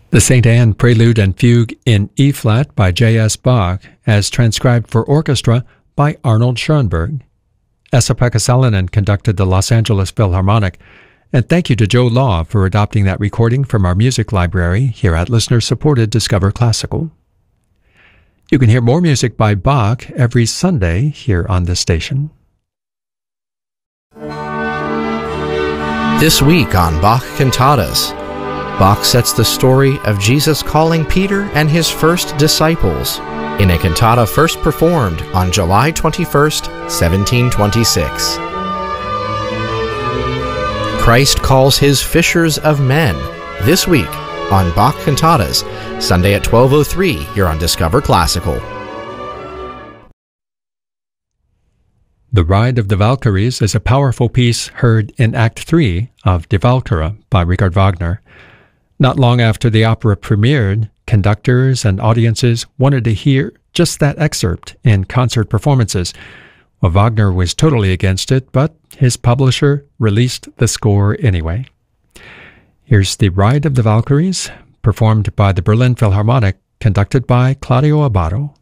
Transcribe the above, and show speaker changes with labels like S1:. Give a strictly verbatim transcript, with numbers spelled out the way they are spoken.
S1: The Saint Anne Prelude and Fugue in E-flat by J S Bach, as transcribed for orchestra by Arnold Schoenberg. Esa-Pekka Salonen conducted the Los Angeles Philharmonic, and thank you to Joe Law for adopting that recording from our music library here at listener-supported Discover Classical. You can hear more music by Bach every Sunday here on this station.
S2: This week on Bach Cantatas, Bach sets the story of Jesus calling Peter and his first disciples in a cantata first performed on July twenty-first, seventeen twenty-six. Christ calls his fishers of men this week on Bach Cantatas, Sunday at twelve oh three here on Discover Classical.
S1: The Ride of the Valkyries is a powerful piece heard in Act three of Die Walküre by Richard Wagner. Not long after the opera premiered, conductors and audiences wanted to hear just that excerpt in concert performances. Well, Wagner was totally against it, but his publisher released the score anyway. Here's The Ride of the Valkyries, performed by the Berlin Philharmonic, conducted by Claudio Abbado.